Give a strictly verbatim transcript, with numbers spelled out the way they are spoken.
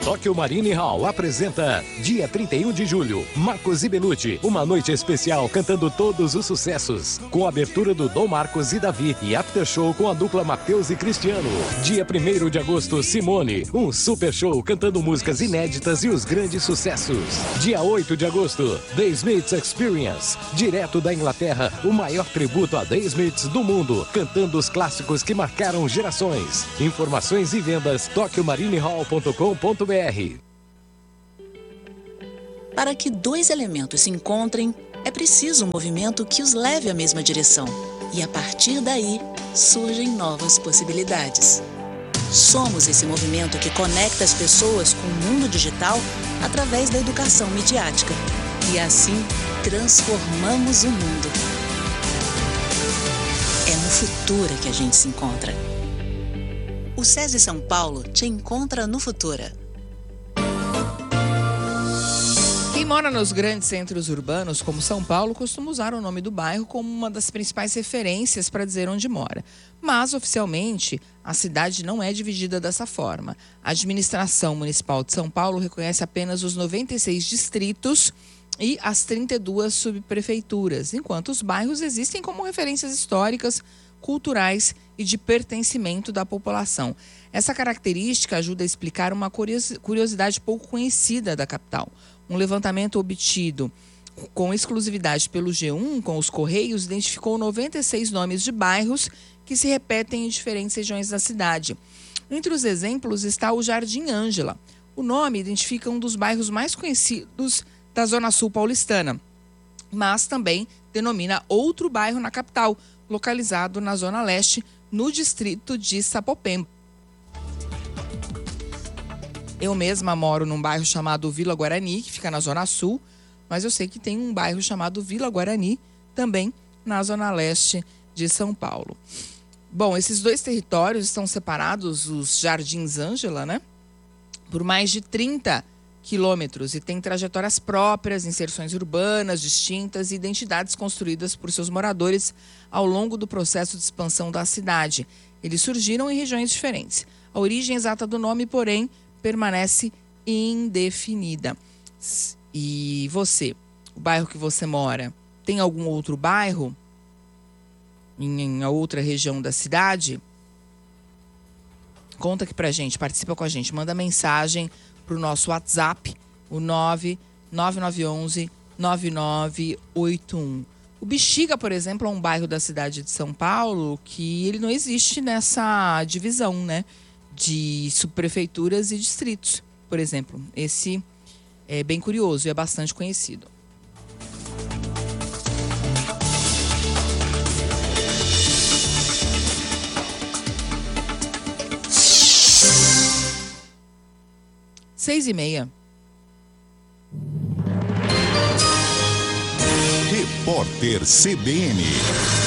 Tóquio Marine Hall apresenta dia trinta e um de julho, Marcos e Benucci, uma noite especial cantando todos os sucessos, com a abertura do Dom Marcos e Davi e after show com a dupla Matheus e Cristiano. Dia primeiro de agosto, Simone, um super show cantando músicas inéditas e os grandes sucessos. Dia oito de agosto, The Smiths Experience, direto da Inglaterra, o maior tributo a The Smiths do mundo, cantando os clássicos que marcaram gerações. Informações e vendas tóquio marine hall ponto com ponto br. Para que dois elementos se encontrem, é preciso um movimento que os leve à mesma direção. E a partir daí, surgem novas possibilidades. Somos esse movimento que conecta as pessoas com o mundo digital através da educação midiática. E assim, transformamos o mundo. É no Futura que a gente se encontra. O SESI São Paulo te encontra no Futura. Quem mora nos grandes centros urbanos, como São Paulo, costuma usar o nome do bairro como uma das principais referências para dizer onde mora. Mas, oficialmente, a cidade não é dividida dessa forma. A administração municipal de São Paulo reconhece apenas os noventa e seis distritos e as trinta e duas subprefeituras, enquanto os bairros existem como referências históricas, culturais e de pertencimento da população. Essa característica ajuda a explicar uma curiosidade pouco conhecida da capital. Um levantamento obtido com exclusividade pelo G um, com os Correios, identificou noventa e seis nomes de bairros que se repetem em diferentes regiões da cidade. Entre os exemplos está o Jardim Ângela. O nome identifica um dos bairros mais conhecidos da Zona Sul paulistana, mas também denomina outro bairro na capital, localizado na Zona Leste, no distrito de Sapopemba. Eu mesma moro num bairro chamado Vila Guarani, que fica na Zona Sul, mas eu sei que tem um bairro chamado Vila Guarani, também na Zona Leste de São Paulo. Bom, esses dois territórios estão separados, os Jardins Ângela, né, por mais de trinta quilômetros e têm trajetórias próprias, inserções urbanas distintas e identidades construídas por seus moradores ao longo do processo de expansão da cidade. Eles surgiram em regiões diferentes. A origem exata do nome, porém, permanece indefinida. E você, o bairro que você mora, tem algum outro bairro em outra região da cidade? Conta aqui pra gente, participa com a gente, manda mensagem pro nosso WhatsApp, o nove nove nove um um nove nove oito um. O Bexiga, por exemplo, é um bairro da cidade de São Paulo que ele não existe nessa divisão, né, de subprefeituras e distritos, por exemplo. Esse é bem curioso e é bastante conhecido. Seis e meia. Repórter C B N.